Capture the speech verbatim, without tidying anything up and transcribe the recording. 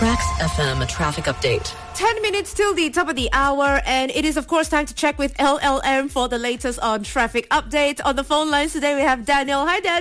Tracks F M traffic update. ten minutes till the top of the hour, and it is of course time to check with L L M for the latest on traffic update. On the phone lines today we have Daniel. Hi Daniel.